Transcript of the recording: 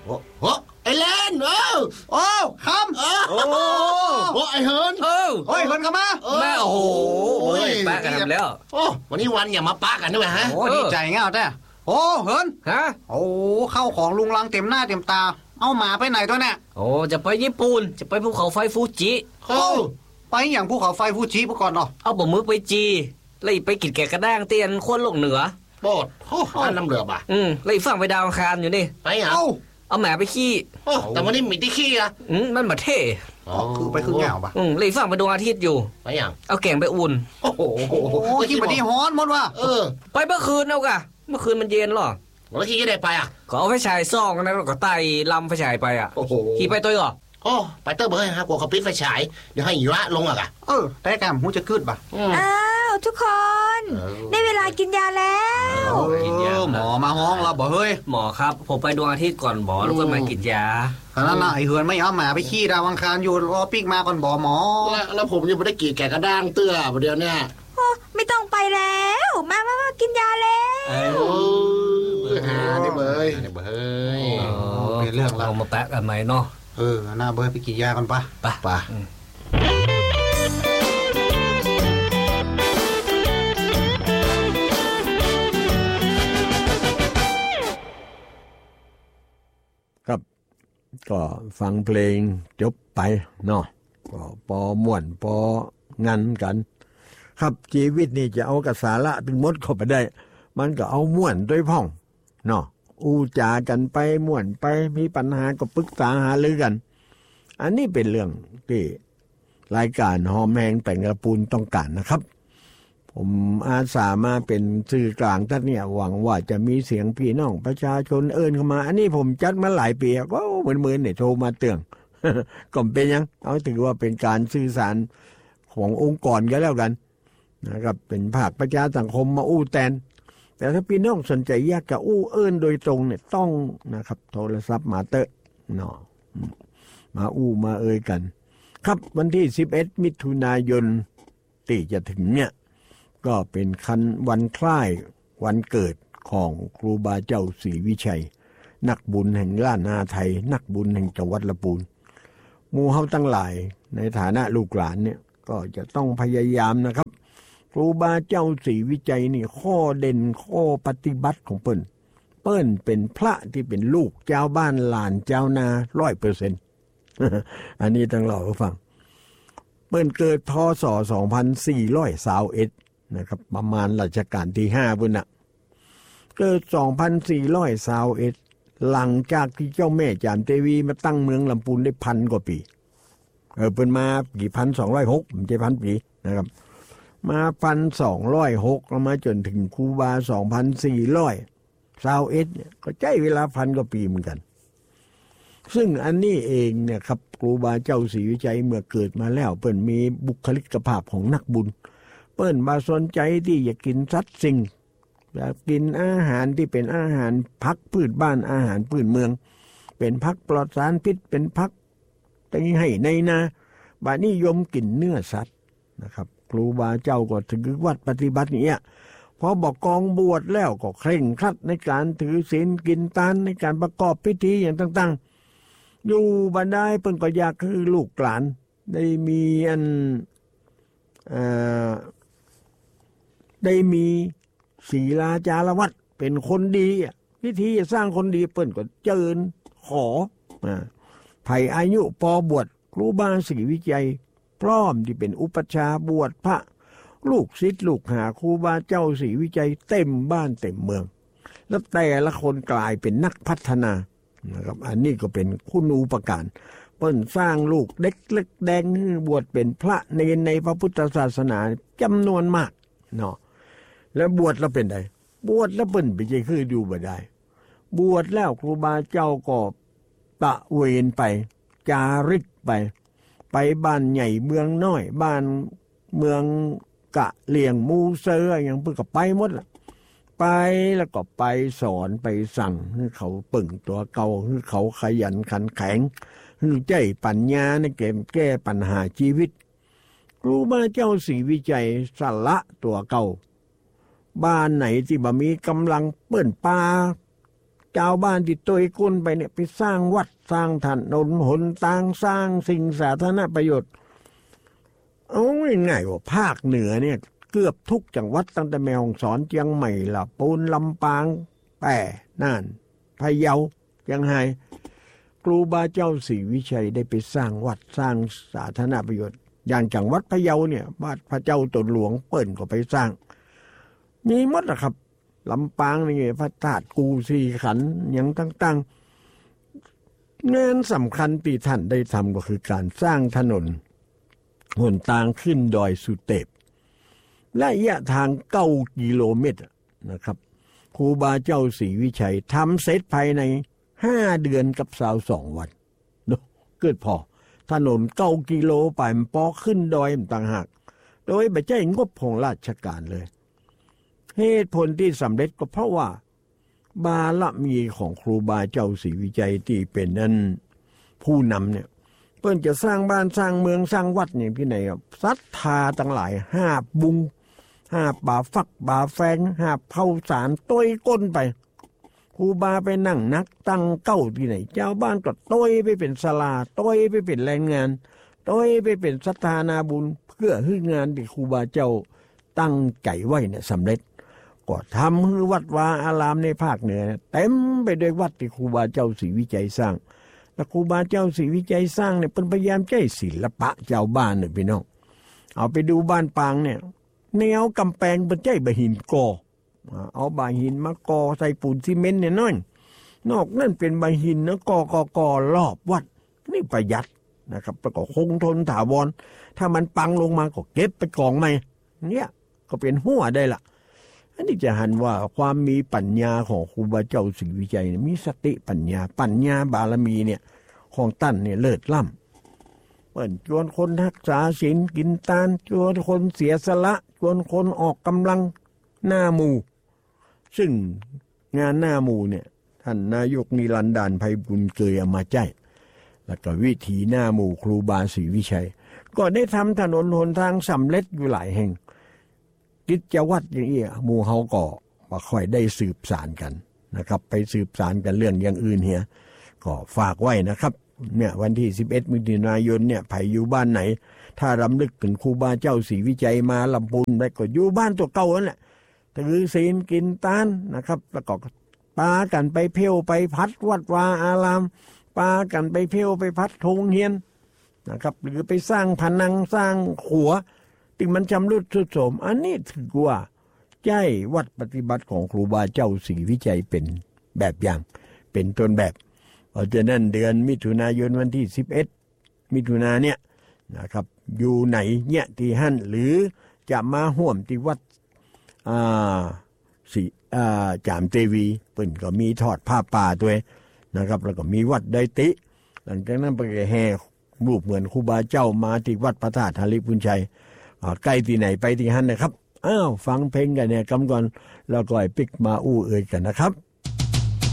โอ้ไอ้เล่นโอ้คำโอ้ไอ้เฮิร์นโอ้ยเฮิร์นเข้ามาแม่โอ้โหปะกันทำแล้วโอ้วันนี้วันอย่ามาปะกันด้วยฮะโอ้ดีใจเงี้ยแต่โอ้เฮิร์นฮะโอ้เข้าของลุงลังเต็มหน้าเต็มตาเอาหมาไปไหนตัวเนี่ยโอ้จะไปญี่ปุ่นจะไปภูเขาไฟฟูจิไปอย่างภูเขาไฟฟูจิก่อนเนาะเอาบ่มือไปจีแล้วไปกินแกะกระด้างเตียนขั้วโลกเหนือโบดอันน้ำเหลือป่ะแล้วอีกฝั่งไปดาวอังคารอยู่นี่ไปอ่ะเอาแหมไปขี้แต่วันนี้มีที่ขี้อ่ะมันมาเท่คือไปครึ่งแง่ป่ะแล้วอีกฝั่งไปดวงอาทิตย์อยู่ไปอย่างเอาแกงไปอุ่นโอ้โหขี้มาที่ฮ้อนหมดว่ะไปเมื่อคืนเอากะเมื่อคืนมันเย็นหรอแล้วขี้จะได้ไปอ่ะก็เอาไฟฉายซ่องนะแล้วก็ไต่ลำไฟฉายไปอ่ะขี่ไปตัวเหรอไปเตอร์เบอร์ฮะกลัวเขาปิดไฟฉายเดี๋ยวให้หิวะลงอ่ะแต่แกมหูจะขึ้นป่ะอ้าวทุกคนได้เวลากินยาแล้วหมอมาห้องเราบอกเฮ้ยหมอครับผมไปดวงอาทิตย์ก่อนหมอแล้วก็มากินยาขนาดน่ะไอเฮือนไม่เอาหมาไปขี้ดาวอังคารอยู่รอปิ๊กมาก่อนบอกหมอแล้วผมยังไม่ได้กี่แกะกระด้างเตื้อประเดี๋ยวเนี่ยไม่ต้องไปแล้วมากินยาแล้วนี่เบยเป็นเรื่องเรามาแปะกันไหมเนาะหน้าเบยไปกินยากันปะครับก็ฟังเพลงจบไปเนาะก็ปอม่วนปองันกันครับชีวิตนี่จะเอากระสาระถึงมดเข้าไปได้มันก็เอาม่วนด้วยพ่องเนาะอู้จากันไปม่วนไปมีปัญหาก็ปรึกษาหารือกันอันนี้เป็นเรื่องที่รายการหอมแหงแต่งกระปูนต้องการนะครับผมอาสามาเป็นสื่อกลางท่านเนี่ยหวังว่าจะมีเสียงพี่น้องประชาชนเอิ้นเข้ามาอันนี้ผมจัดมาหลายปีก็เหมือนเนี่ยโทรมาเตือนก็เป็นยังเอาถือว่าเป็นการสื่อสารขององค์กรก็แล้วกันนะครับเป็นภาคประชาสังคมมาอู้แทนแต่ถ้าพี่น้องสนใจอยากจะอู้เอิ้นโดยตรงเนี่ยต้องนะครับโทรศัพท์มาเตอะเนาะมาอู้มาเอ่ยกันครับวันที่11มิถุนายนที่จะถึงเนี่ยก็เป็นวันคล้ายวันเกิดของครูบาเจ้าศรีวิชัยนักบุญแห่งล้านนาไทยนักบุญแห่งจังหวัดลำพูนหมู่เฮาตั้งหลายในฐานะลูกหลานเนี่ยก็จะต้องพยายามนะครับครูบาเจ้าศรีวิชัยนี่ข้อเด่นข้อปฏิบัติของเปิ้นเป็นพระที่เป็นลูกเจ้าบ้านหลานเจ้านา 100% อันนี้ต้องเล่าให้ฟังเปิ้นเกิดพ.ศ. 2421นะครับประมาณรัชกาลที่5พุ่นน่ะเกิด2421หลังจากที่เจ้าแม่จามเทวีมาตั้งเมืองลำพูนได้1,000 กว่าปีเปิ้นมากี่1,206ไม่ใช่1,000 ปีนะครับมา1,206แล้วมาจนถึงครูบา2421เนี่ยก็ใช้เวลา1,000 กว่าปีเหมือนกันซึ่งอันนี้เองเนี่ยครับครูบาเจ้าศรีวิชัยเมื่อเกิดมาแล้วเปิ้นมีบุคลิกภาพของนักบุญเปิ้นมาสนใจที่จะกินสัตว์สิ่งอยากกินอาหารที่เป็นอาหารพักพืชบ้านอาหารพื้นเมืองเป็นพักปลอดสารพิษเป็นพักที่ให้ในนาบานิยมกินเนื้อสัตว์นะครับครูบาเจ้าก็ถือวัดปฏิบัติเนี่ยพอบอกกองบวชแล้วก็เคร่งครัดในการถือศีลกินทานในการประกอบพิธีอย่างต่างๆอยู่บันไดเปิ้นก็อยากคือลูกหลานได้มีได้มีศีลาจารวัตรเป็นคนดีพิธีจะสร้างคนดีเปิ้นก็เจิญขอไผอายุพอบวชครูบาศรีวิชัยพร้อมที่เป็นอุปัชฌาย์บวชพระลูกศิษย์ลูกหาครูบาเจ้าศรีวิชัยเต็มบ้านเต็มเมืองแล้วแต่ละคนกลายเป็นนักพัฒนานะครับอันนี้ก็เป็นคุณูปการเปิ้นสร้างลูกเด็กเล็กแดงบวชเป็นพระในพระพุทธศาสนาจำนวนมากเนาะแล้วบวชแล้วเป็นไงบวชแล้วเปิ้นไปใจคืออยู่บ่ได้บวชแล้วครูบาเจ้าก็ตะเวนไปจาริกไปบ้านใหญ่เมืองน้อยบ้านเมืองกะเลียงมูเซออย่างเพิ่นก็ไปหมดละไปแล้วก็ไปสอนไปสั่งให้เขาปึ่งตัวเก่าให้เขาขยันขันแข็งให้ใจปัญญาในเกมแก้ปัญหาชีวิตครูบาเจ้าศรีวิชัยสละตัวเก่าบ้านไหนที่บ่มีกำลังเปิ้นปาชาวบ้านที่ตัวก้นไปเนี่ยไปสร้างวัดสร้างถนนหนทางสร้างสิ่งสาธารณประโยชน์เอาง่ายๆว่าภาคเหนือเนี่ยเกือบทุกจังหวัดตั้งแต่แม่ฮ่องสอนเชียงใหม่ลำพูนลำปางแพร่น่านพะเยาเชียงรายครูบาเจ้าศรีวิชัยได้ไปสร้างวัดสร้างสาธารณประโยชน์อย่างจังหวัดพะเยาเนี่ยวัดพระเจ้าตนหลวงเปิ้นก็ไปสร้างมีหมดนะครับลำปางนี่พระธาตุกูสีขันอย่างต่างๆงานสำคัญที่ท่านได้ทำก็คือการสร้างถนนหนทางขึ้นดอยสุเทพระยะทาง9 กิโลเมตรนะครับครูบาเจ้าศรีวิชัยทำเสร็จภายใน5 เดือนกับ22 วันเกิดพอถนน9 กิโลไปมันปอขึ้นดอยต่างหากโดยไม่ใช่งบของราชการเลยเหตุผลที่สำเร็จก็เพราะว่าบารมีของครูบาเจ้าศรีวิชัยที่เป็นนั้นผู้นำเนี่ยเพิ่นจะสร้างบ้านสร้างเมืองสร้างวัดอย่างที่ไหนศรัทธาทั้งหลาย5 บุง5 บาฟักบาแฟง5 เผาสารต้อยก้นไปครูบาไปนั่งนักตั้งเก้าที่ไหนเจ้าบ้านก็ต้อยไปเป็นศาลาต้อยไปเป็นแรงงานต้อยไปเป็นศรัทธานาบุญเพื่อให้งานที่ครูบาเจ้าตั้งใจไว้เนี่ยสำเร็จก็ทำให้วัดวาอารามในภาคเหนือเต็มไปด้วยวัดที่ครูบาเจ้าศรีวิชัยสร้างและครูบาเจ้าศรีวิชัยสร้างเนี่ยเป็นพยายามใช้ศิลปะเจ้าบ้านเนี่ยพี่น้องเอาไปดูบ้านปางเนี่ยแนวกำแพงเป็นใช้ใบหินกอเอาใบหินมากอใส่ปูนซีเมนต์เนี่ยน้อยนอกนั่นเป็นใบหินนะกอรอบวัดนี่ประหยัดนะครับแล้วก็คงทนถาวรถ้ามันปังลงมาก็เก็บไปกองใหม่เนี่ยก็เป็นหัวได้ละอันนี้จะหันว่าความมีปัญญาของครูบาเจ้าศรีวิชัยมีสติปัญญาบารมีเนี่ยของตั้นเนี่ยเลิศล้ำเปิ่นชวนคนรักษาศีลกินทานชวนคนเสียสละชวนคนออกกำลังหน้าหมู่ซึ่งงานหน้าหมู่เนี่ยท่านนายกนิรันดรไพบุญเกยเอามาใจแล้วก็วิถีหน้าหมู่ครูบาศรีวิชัยก็ได้ทำถนนหนทางสำเร็จอยู่หลายแห่งกิจวัตรอย่างนี้หมู่เฮาก็มาค่อยได้สืบสานกันนะครับไปสืบสานกันเรื่องอย่างอื่นเฮียก็ฝากไว้นะครับเนี่ยวันที่11 มิถุนายนเนี่ยไผอยู่บ้านไหนถ้ารำลึกถึงครูบาเจ้าศรีวิชัยมาลำพูนได้ก็อยู่บ้านตัวเก่านั่นแหละถือศีลกินทานนะครับแล้วก็ปากันไปเพียวไปพัดวัดวาอารามปากันไปเพียวไปพัดธงเฮียนนะครับหรือไปสร้างพนังสร้างขัวที่มันชำรุดทรุดโทรมอันนี้ถือว่าใช่วัดปฏิบัติของครูบาเจ้าศรีวิชัยเป็นแบบอย่างเป็นต้นแบบเพราะฉะนั้นเดือนมิถุนายนวันที่11 มิถุนายนเนี่ยนะครับอยู่ไหนเนี่ยที่หั่นหรือจะมาห่วมที่วัดจามเทวีเปิ้นก็มีทอดผ้าป่าด้วยนะครับแล้วก็มีวัดไดติหลังจากนั้นไปแห่รูปเหมือนครูบาเจ้ามาที่วัดพระธาตุหาริพุนชัยใกล้ที่ไหนไปที่หั่นนะครับอ้าวฟังเพลงกันเนี่ยกำก่อนแล้วก็ปิกมาอู้เอ่ยกันนะครับ